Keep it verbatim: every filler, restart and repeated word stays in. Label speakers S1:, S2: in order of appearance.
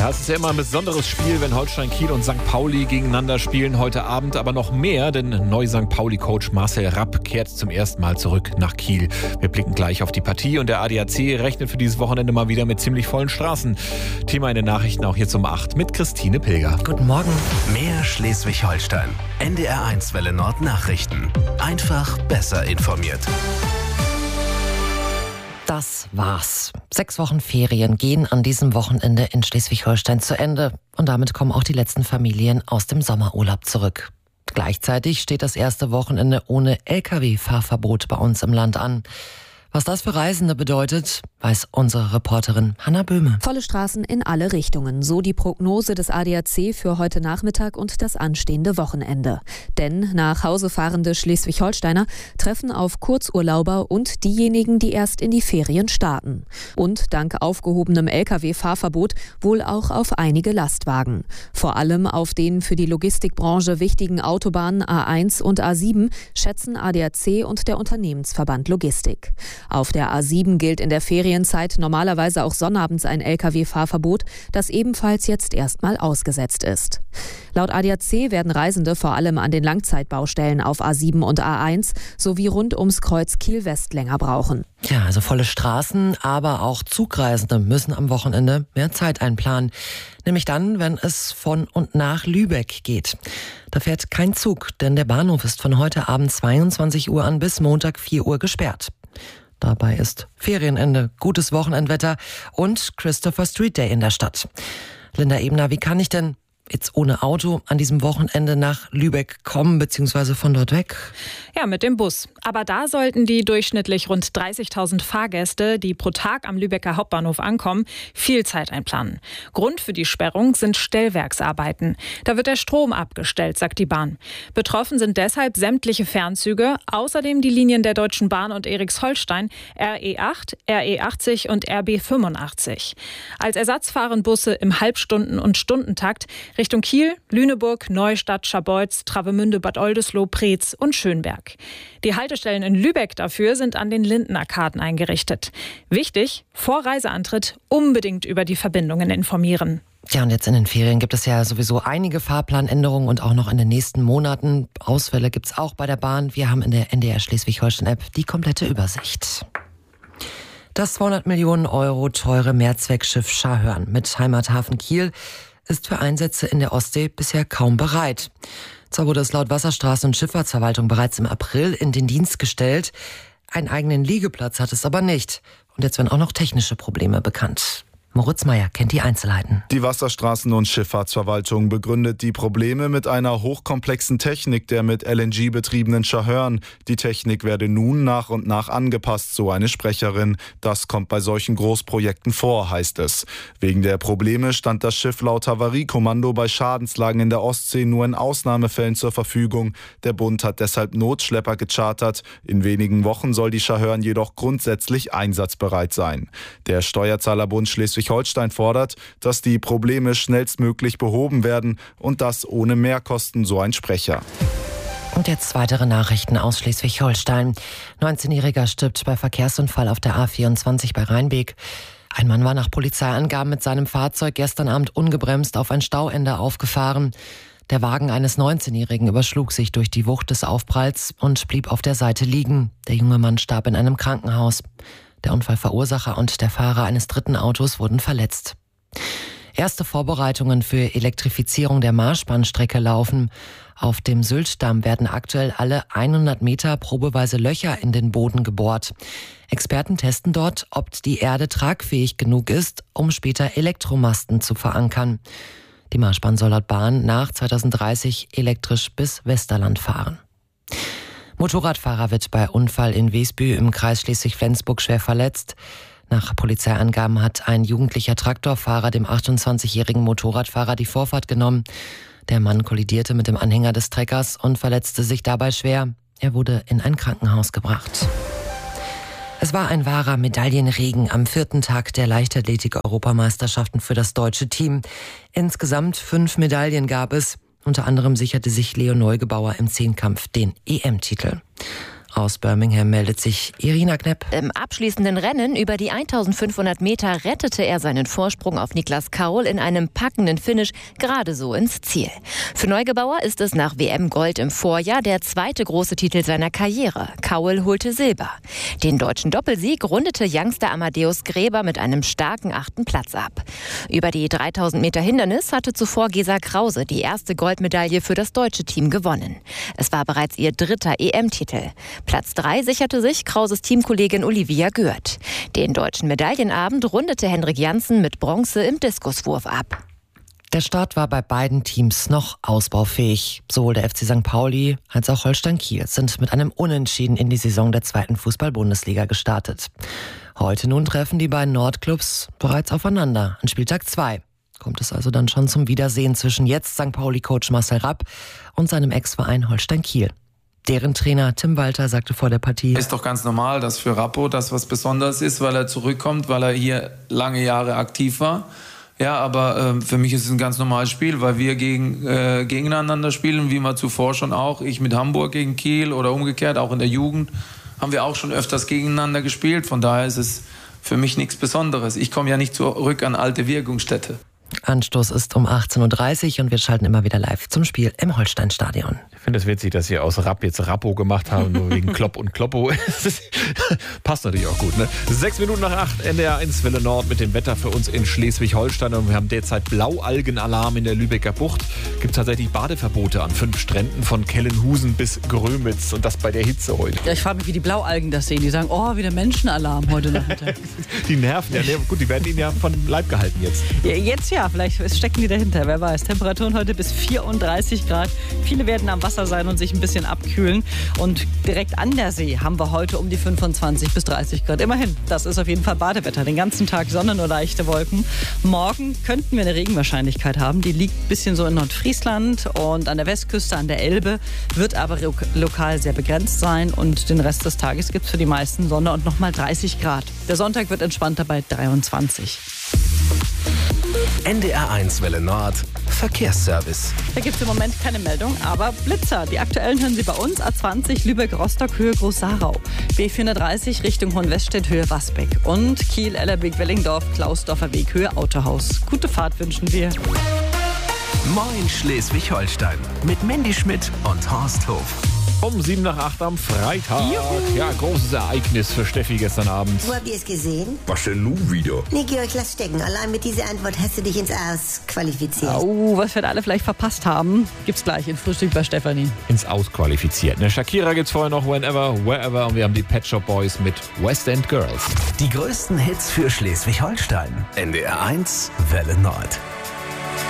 S1: Ja, es ist ja immer ein besonderes Spiel, wenn Holstein Kiel und Sankt Pauli gegeneinander spielen heute Abend, aber noch mehr, denn Neu-Sankt Pauli-Coach Marcel Rapp kehrt zum ersten Mal zurück nach Kiel. Wir blicken gleich auf die Partie und der A D A C rechnet für dieses Wochenende mal wieder mit ziemlich vollen Straßen. Thema in den Nachrichten auch jetzt um acht mit Christine Pilger.
S2: Guten Morgen. Mehr Schleswig-Holstein. N D R eins Welle Nord Nachrichten. Einfach besser informiert.
S3: Das war's. Sechs Wochen Ferien gehen an diesem Wochenende in Schleswig-Holstein zu Ende. Und damit kommen auch die letzten Familien aus dem Sommerurlaub zurück. Gleichzeitig steht das erste Wochenende ohne L K W-Fahrverbot bei uns im Land an. Was das für Reisende bedeutet, weiß unsere Reporterin Hanna Böhme.
S4: Volle Straßen in alle Richtungen, so die Prognose des A D A C für heute Nachmittag und das anstehende Wochenende. Denn nach Hause fahrende Schleswig-Holsteiner treffen auf Kurzurlauber und diejenigen, die erst in die Ferien starten. Und dank aufgehobenem L K W-Fahrverbot wohl auch auf einige Lastwagen. Vor allem auf den für die Logistikbranche wichtigen Autobahnen A eins und A sieben schätzen A D A C und der Unternehmensverband Logistik. Auf der A sieben gilt in der Ferienzeit normalerweise auch sonnabends ein L K W-Fahrverbot, das ebenfalls jetzt erstmal ausgesetzt ist. Laut A D A C werden Reisende vor allem an den Langzeitbaustellen auf A sieben und A eins sowie rund ums Kreuz Kiel-West länger brauchen.
S3: Ja, also volle Straßen, aber auch Zugreisende müssen am Wochenende mehr Zeit einplanen. Nämlich dann, wenn es von und nach Lübeck geht. Da fährt kein Zug, denn der Bahnhof ist von heute Abend zweiundzwanzig Uhr an bis Montag vier Uhr gesperrt. Dabei ist Ferienende, gutes Wochenendwetter und Christopher Street Day in der Stadt. Linda Ebner, wie kann ich denn jetzt ohne Auto an diesem Wochenende nach Lübeck kommen, beziehungsweise von dort weg?
S5: Ja, mit dem Bus. Aber da sollten die durchschnittlich rund dreißigtausend Fahrgäste, die pro Tag am Lübecker Hauptbahnhof ankommen, viel Zeit einplanen. Grund für die Sperrung sind Stellwerksarbeiten. Da wird der Strom abgestellt, sagt die Bahn. Betroffen sind deshalb sämtliche Fernzüge, außerdem die Linien der Deutschen Bahn und Erichsholstein, R E acht, R E achtzig und R B fünfundachtzig. Als Ersatz fahren Busse im Halbstunden- und Stundentakt Richtung Kiel, Lüneburg, Neustadt, Scharbeutz, Travemünde, Bad Oldesloe, Preetz und Schönberg. Die Haltestellen in Lübeck dafür sind an den Lindenarkaden eingerichtet. Wichtig, vor Reiseantritt unbedingt über die Verbindungen informieren.
S3: Ja, und jetzt in den Ferien gibt es ja sowieso einige Fahrplanänderungen und auch noch in den nächsten Monaten. Ausfälle gibt es auch bei der Bahn. Wir haben in der N D R Schleswig-Holstein-App die komplette Übersicht. Das zweihundert Millionen Euro teure Mehrzweckschiff Scharhörn mit Heimathafen Kiel ist für Einsätze in der Ostsee bisher kaum bereit. Zwar wurde es laut Wasserstraßen- und Schifffahrtsverwaltung bereits im April in den Dienst gestellt, einen eigenen Liegeplatz hat es aber nicht. Und jetzt werden auch noch technische Probleme bekannt. Moritz Meyer kennt die Einzelheiten.
S6: Die Wasserstraßen- und Schifffahrtsverwaltung begründet die Probleme mit einer hochkomplexen Technik der mit L N G betriebenen Scharhörn. Die Technik werde nun nach und nach angepasst, so eine Sprecherin. Das kommt bei solchen Großprojekten vor, heißt es. Wegen der Probleme stand das Schiff laut Havariekommando bei Schadenslagen in der Ostsee nur in Ausnahmefällen zur Verfügung. Der Bund hat deshalb Notschlepper gechartert. In wenigen Wochen soll die Scharhörn jedoch grundsätzlich einsatzbereit sein. Der Steuerzahlerbund Schleswig Schleswig-Holstein fordert, dass die Probleme schnellstmöglich behoben werden und das ohne Mehrkosten, so ein Sprecher.
S3: Und jetzt weitere Nachrichten aus Schleswig-Holstein. neunzehnjähriger stirbt bei Verkehrsunfall auf der A vierundzwanzig bei Rheinbeek. Ein Mann war nach Polizeiangaben mit seinem Fahrzeug gestern Abend ungebremst auf ein Stauende aufgefahren. Der Wagen eines neunzehnjährigen überschlug sich durch die Wucht des Aufpralls und blieb auf der Seite liegen. Der junge Mann starb in einem Krankenhaus. Der Unfallverursacher und der Fahrer eines dritten Autos wurden verletzt. Erste Vorbereitungen für Elektrifizierung der Marschbahnstrecke laufen. Auf dem Sylt-Damm werden aktuell alle hundert Meter probeweise Löcher in den Boden gebohrt. Experten testen dort, ob die Erde tragfähig genug ist, um später Elektromasten zu verankern. Die Marschbahn soll laut Bahn nach zweitausenddreißig elektrisch bis Westerland fahren. Motorradfahrer wird bei Unfall in Wesbü im Kreis Schleswig-Flensburg schwer verletzt. Nach Polizeiangaben hat ein jugendlicher Traktorfahrer dem achtundzwanzigjährigen Motorradfahrer die Vorfahrt genommen. Der Mann kollidierte mit dem Anhänger des Treckers und verletzte sich dabei schwer. Er wurde in ein Krankenhaus gebracht. Es war ein wahrer Medaillenregen am vierten Tag der Leichtathletik-Europameisterschaften für das deutsche Team. Insgesamt fünf Medaillen gab es. Unter anderem sicherte sich Leo Neugebauer im Zehnkampf den E M-Titel. Aus Birmingham meldet sich Irina Knepp.
S7: Im abschließenden Rennen über die eintausendfünfhundert Meter rettete er seinen Vorsprung auf Niklas Kaul in einem packenden Finish gerade so ins Ziel. Für Neugebauer ist es nach W M-Gold im Vorjahr der zweite große Titel seiner Karriere. Kaul holte Silber. Den deutschen Doppelsieg rundete Youngster Amadeus Gräber mit einem starken achten Platz ab. Über die dreitausend Meter Hindernis hatte zuvor Gesa Krause die erste Goldmedaille für das deutsche Team gewonnen. Es war bereits ihr dritter E M-Titel. Platz drei sicherte sich Krauses Teamkollegin Olivia Gürt. Den deutschen Medaillenabend rundete Henrik Janssen mit Bronze im Diskuswurf ab.
S3: Der Start war bei beiden Teams noch ausbaufähig. Sowohl der F C Sankt Pauli als auch Holstein Kiel sind mit einem Unentschieden in die Saison der zweiten Fußball-Bundesliga gestartet. Heute nun treffen die beiden Nordclubs bereits aufeinander. An Spieltag zwei kommt es also dann schon zum Wiedersehen zwischen jetzt Sankt Pauli-Coach Marcel Rapp und seinem Ex-Verein Holstein Kiel. Deren Trainer Tim Walter sagte vor der Partie:
S8: Ist doch ganz normal, dass für Rappo das was Besonderes ist, weil er zurückkommt, weil er hier lange Jahre aktiv war. Ja, aber äh, für mich ist es ein ganz normales Spiel, weil wir gegen, äh, gegeneinander spielen, wie wir zuvor schon auch. Ich mit Hamburg gegen Kiel oder umgekehrt, auch in der Jugend haben wir auch schon öfters gegeneinander gespielt. Von daher ist es für mich nichts Besonderes. Ich komme ja nicht zurück an alte Wirkungsstätte.
S3: Anstoß ist um achtzehn Uhr dreißig und wir schalten immer wieder live zum Spiel im Holstein-Stadion.
S1: Ich finde es witzig, dass Sie aus Rapp jetzt Rappo gemacht haben, nur wegen Klopp und Kloppo. Passt natürlich auch gut, ne? Sechs Minuten nach acht, N D R eins Welle Nord mit dem Wetter für uns in Schleswig-Holstein. Und wir haben derzeit Blaualgenalarm in der Lübecker Bucht. Es gibt tatsächlich Badeverbote an fünf Stränden von Kellenhusen bis Grömitz. Und das bei der Hitze heute.
S9: Ja, ich frage mich, wie die Blaualgen das sehen. Die sagen, oh, wieder Menschenalarm heute Nachmittag.
S1: Die nerven, ja, gut, die werden Ihnen ja von Leib gehalten jetzt.
S9: Ja, jetzt ja, vielleicht stecken die dahinter, wer weiß. Temperaturen heute bis vierunddreißig Grad. Viele werden am Wasser sein und sich ein bisschen abkühlen. Und direkt an der See haben wir heute um die fünfundzwanzig bis dreißig Grad. Immerhin, das ist auf jeden Fall Badewetter. Den ganzen Tag Sonne, nur leichte Wolken. Morgen könnten wir eine Regenwahrscheinlichkeit haben. Die liegt ein bisschen so in Nordfriesland und an der Westküste, an der Elbe. Wird aber lokal sehr begrenzt sein. Und den Rest des Tages gibt es für die meisten Sonne und nochmal dreißig Grad. Der Sonntag wird entspannter bei dreiundzwanzig.
S2: N D R eins Welle Nord Verkehrsservice.
S9: Da gibt es im Moment keine Meldung, aber Blitzer. Die aktuellen hören Sie bei uns. A zwanzig Lübeck-Rostock Höhe Groß-Sarau. B vierhundertdreißig Richtung Hohenwestedt Höhe Wasbeck. Und Kiel-Ellerbeek-Wellingdorf Klausdorfer Weg Höhe Autohaus. Gute Fahrt wünschen wir.
S2: Moin Schleswig-Holstein mit Mandy Schmidt und Horst Hof.
S1: Um sieben nach acht am Freitag. Juhu. Ja, großes Ereignis für Steffi gestern Abend.
S10: Wo habt ihr es gesehen?
S11: Was denn nun wieder?
S10: Nee, Georg, lass stecken. Allein mit dieser Antwort hast du dich ins Aus qualifiziert.
S9: Oh, was wir alle vielleicht verpasst haben, gibt's gleich in Frühstück bei Stefanie.
S1: Ins Aus qualifiziert. Ne, Shakira gibt's vorher noch Whenever, Wherever und wir haben die Pet Shop Boys mit West End Girls.
S2: Die größten Hits für Schleswig-Holstein. N D R eins Welle Nord.